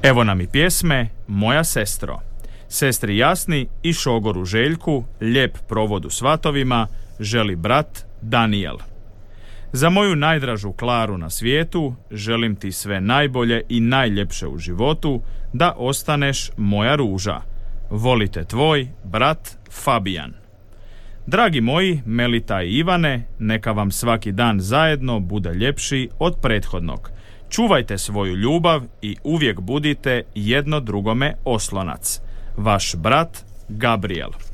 Evo nam i pjesme Moja sestro. Sestri Jasni i šogoru Željku lijep provod u svatovima želi brat Danijel. Za moju najdražu Klaru na svijetu želim ti sve najbolje i najljepše u životu, da ostaneš moja ruža. Volite tvoj brat Fabijan. Dragi moji Melita i Ivane, neka vam svaki dan zajedno bude ljepši od prethodnog. Čuvajte svoju ljubav i uvijek budite jedno drugome oslonac. Vaš brat Gabriel.